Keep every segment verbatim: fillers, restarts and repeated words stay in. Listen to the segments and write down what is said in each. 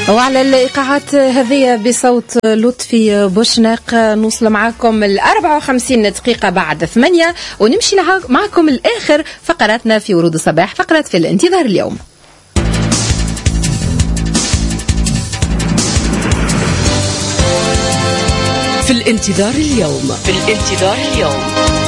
وعلى الإيقاعات هذه بصوت لطفي بوشناق نوصل معكم الأربعة وخمسين دقيقة بعد ثمانية، ونمشي معكم الآخر فقراتنا في ورود الصباح، فقرة في الانتظار اليوم. في الانتظار اليوم في الانتظار اليوم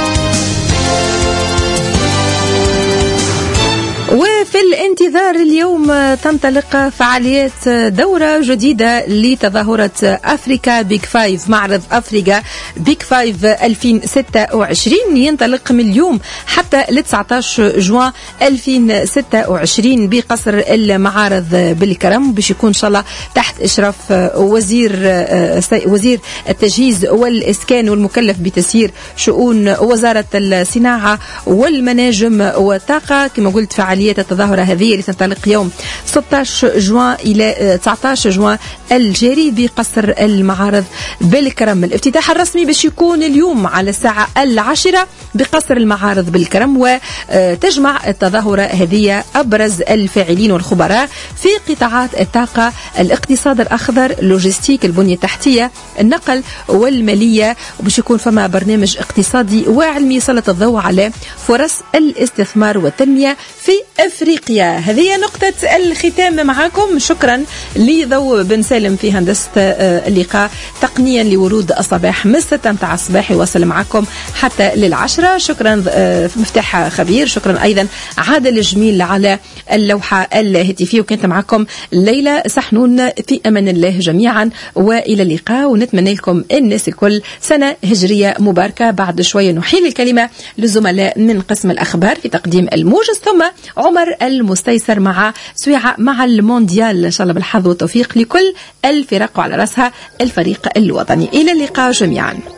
وفي الانتظار اليوم تنطلق فعاليات دورة جديدة لتظاهرة أفريكا بيك فايف، معرض أفريكا بيك فايف ألفين وستة وعشرين ينطلق من اليوم حتى ل تسعة عشر جوان ألفين وستة وعشرين بقصر المعارض بالكرم، باش يكون إن شاء الله تحت إشراف وزير وزير التجهيز والإسكان والمكلف بتسيير شؤون وزارة الصناعة والمناجم والطاقة. كما قلت فعاليات التظاهرة هذه اللي تنطلق يوم ستة عشر جوان إلى تسعة عشر جوان الجاري بقصر المعارض بالكرم. الافتتاح الرسمي باش يكون اليوم على الساعة العاشرة بقصر المعارض بالكرم، وتجمع التظاهرة هذه أبرز الفاعلين والخبراء في قطاعات الطاقة، الاقتصاد الأخضر، لوجستيك، البنية التحتية، النقل والمالية، وباش يكون فما برنامج اقتصادي وعلمي يسلط الضوء على فرص الاستثمار والتنمية في أفريقيا. هذه نقطة الختام معكم. شكرا لضوء بن سالم في هندسة اللقاء، تقنيا لورود الصباح من الستة متاع الصباح يوصل معكم حتى للعشرة. شكرا مفتاح خبير، شكرا أيضا عادل الجميل على اللوحة الهاتفية، وكنت معكم ليلى سحنون. في أمان الله جميعا وإلى اللقاء، ونتمنى لكم الناس الكل سنة هجرية مباركة. بعد شوية نحيل الكلمة للزملاء من قسم الأخبار في تقديم الموجز، ثم عمر المستيسر مع سويعة مع المونديال. إن شاء الله بالحظ والتوفيق لكل الفرق وعلى رأسها الفريق الوطني. إلى اللقاء جميعا.